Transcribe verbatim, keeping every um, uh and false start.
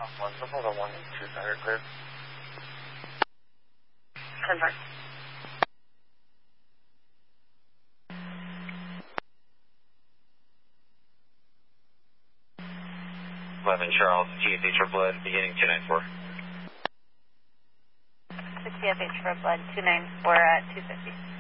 one, hold on, one, two, center, clear. Confirm. eleven Charles, T S H for blood, beginning two nine four. T S H for blood, two nine four at two fifty.